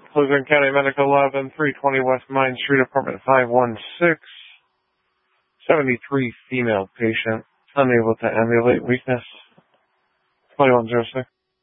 Luzerne County Medical Lab and 320 West Mine Street, apartment 516. 73 female patient, unable to ambulate, weakness. 2106.